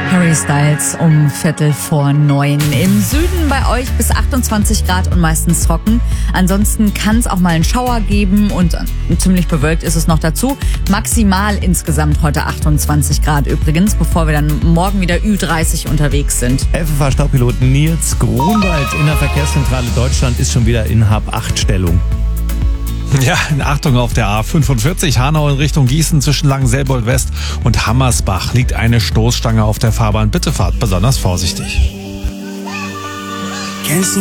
Harry Styles um 8:45. Im Süden bei euch bis 28 Grad und meistens trocken. Ansonsten kann es auch mal einen Schauer geben und ziemlich bewölkt ist es noch dazu. Maximal insgesamt heute 28 Grad übrigens, bevor wir dann morgen wieder Ü30 unterwegs sind. FFH-Staubpilot Nils Grunwald in der Verkehrszentrale Deutschland ist schon wieder in Hab-8-Stellung. Ja, in Achtung auf der A45 Hanau in Richtung Gießen zwischen Langenselbold West und Hammersbach liegt eine Stoßstange auf der Fahrbahn. Bitte fahrt besonders vorsichtig.